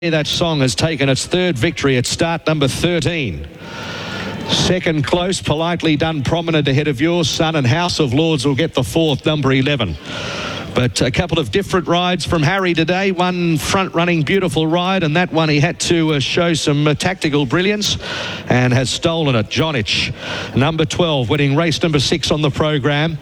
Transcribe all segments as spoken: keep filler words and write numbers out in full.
That song has taken its third victory at start number thirteen. Second close, Politely Done, prominent ahead of Your Son, and House of Lords will get the fourth, number eleven. But a couple of different rides from Harry today. One front-running beautiful ride, and that one he had to uh, show some uh, tactical brilliance and has stolen it. Jonich, number twelve, winning race number six on the program.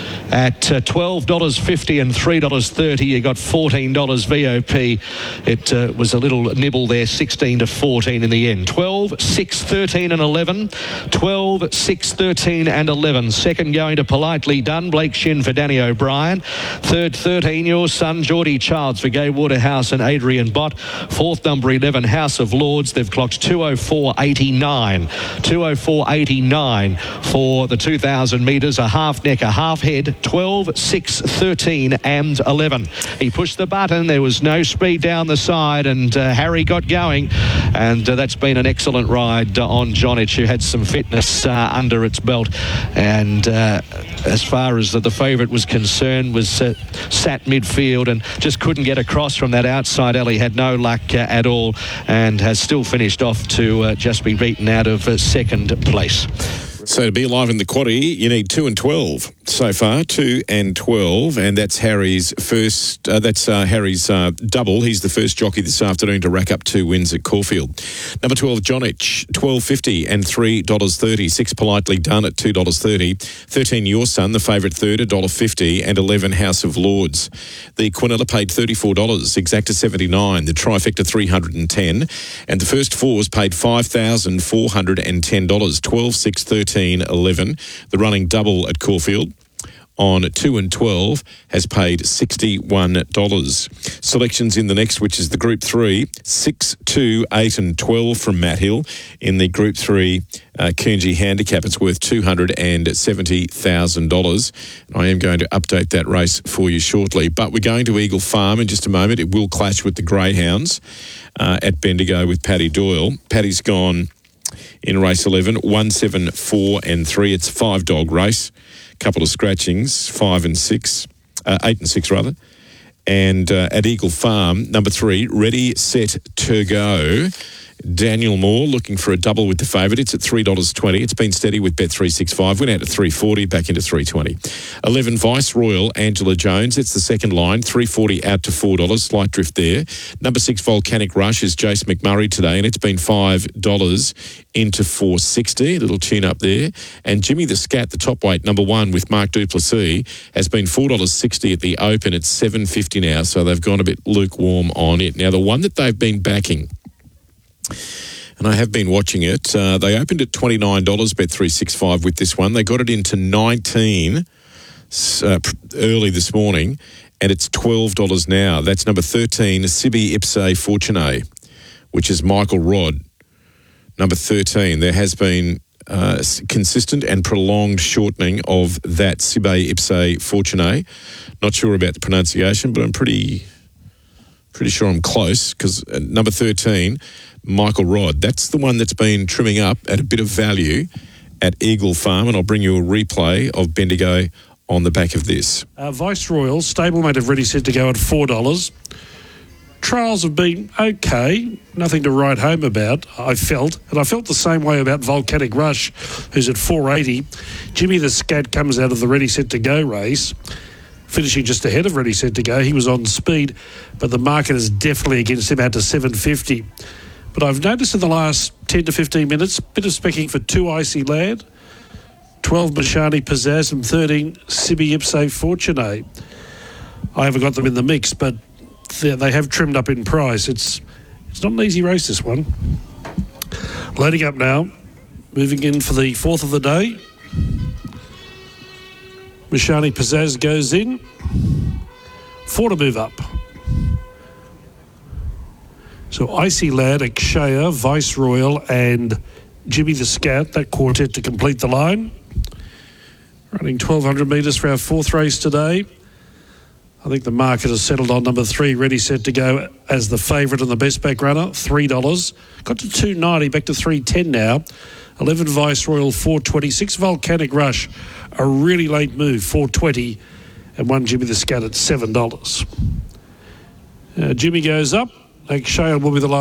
At uh, twelve dollars fifty and three dollars thirty, you got fourteen dollars V O P. It uh, was a little nibble there, sixteen to fourteen in the end. twelve, six, thirteen and eleven. twelve, six, thirteen and eleven. Second going to Politely Done, Blake Shin for Danny O'Brien. Third, thirteen, Your Son, Geordie Childs for Gay Waterhouse and Adrian Bott. Fourth, number eleven, House of Lords. They've clocked two oh four eighty-nine. two oh four eighty-nine for the two thousand metres, a half neck, a half head. twelve, six, thirteen and eleven. He pushed the button. There was no speed down the side, and uh, Harry got going, and uh, that's been an excellent ride uh, on Jonich, who had some fitness uh, under its belt, and uh, as far as uh, the favourite was concerned, was uh, sat midfield and just couldn't get across from that outside alley. Had no luck uh, at all, and has still finished off to uh, just be beaten out of uh, second place. So to be alive in the quaddie, you need two and twelve so far, two and twelve, and that's Harry's first. Uh, that's uh, Harry's uh, double. He's the first jockey this afternoon to rack up two wins at Caulfield. Number twelve, Jonich, twelve fifty and three dollars thirty. Six, Politely Done at two dollars thirty. Thirteen, Your Son, the favourite third, a dollar fifty, and eleven, House of Lords. The Quinella paid thirty-four dollars. Exacta seventy-nine. The Trifecta three hundred and ten, and the first fours paid five thousand four hundred and ten dollars. Twelve, six, thirteen, eleven. The running double at Caulfield on two and twelve has paid sixty-one dollars. Selections in the next, which is the Group three, six, two, eight and twelve from Matt Hill. In the Group three uh, Coonji Handicap, it's worth two hundred seventy thousand dollars. I am going to update that race for you shortly. But we're going to Eagle Farm in just a moment. It will clash with the Greyhounds uh, at Bendigo with Paddy Doyle. Paddy's gone in race eleven, one, seven, four and three. It's a five-dog race. Couple of scratchings, five and six, uh, eight and six rather. And uh, at Eagle Farm, number three, Ready, Set, To Go. Daniel Moore looking for a double with the favourite. It's at three dollars twenty. It's been steady with Bet three sixty-five. Went out to three forty, back into three twenty. eleven, Vice Royal, Angela Jones. It's the second line, three forty out to four dollars. Slight drift there. Number six, Volcanic Rush, is Jace McMurray today, and it's been five dollars into four sixty. A little tune up there. And Jimmy the Scat, the top weight, number one with Mark Duplessis, has been four dollars sixty at the open. It's seven fifty now, so they've gone a bit lukewarm on it. Now, the one that they've been backing, and I have been watching it. Uh, they opened at twenty-nine dollars, Bet three sixty-five with this one. They got it into nineteen uh, early this morning, and it's twelve dollars now. That's number thirteen, Sibi Ipse Fortunae, which is Michael Rodd. Number thirteen. There has been uh, consistent and prolonged shortening of that Sibi Ipse Fortunae. Not sure about the pronunciation, but I'm pretty... Pretty sure I'm close, because uh, number thirteen, Michael Rodd, that's the one that's been trimming up at a bit of value at Eagle Farm, and I'll bring you a replay of Bendigo on the back of this. Uh, Vice Royal, stablemate have Ready Set To Go at four dollars. Trials have been okay, nothing to write home about, I felt. And I felt the same way about Volcanic Rush, who's at four eighty. Jimmy the Scat comes out of the Ready Set To Go race, finishing just ahead of Ready Set To Go. He was on speed, but the market is definitely against him out to seven fifty. But I've noticed in the last ten to fifteen minutes, a bit of specking for two Icy Lad, twelve Mashani Pizzazz and thirteen Sibi Ipse Fortunae. I haven't got them in the mix, but they have trimmed up in price. It's it's not an easy race, this one. Loading up now, moving in for the fourth of the day. Mashani Pizzazz goes in. Four to move up. So Icy Lad, Akshaya, Vice Royal and Jimmy the Scat, that quartet to complete the line. Running twelve hundred metres for our fourth race today. I think the market has settled on number three, Ready Set To Go, as the favourite and the best back runner, three dollars. Got to two ninety, back to three ten now. eleven Vice Royal, four twenty-six. Volcanic Rush, a really late move, four twenty. And one Jimmy the Scat at seven dollars. Uh, Jimmy goes up. Like Shale will be the last.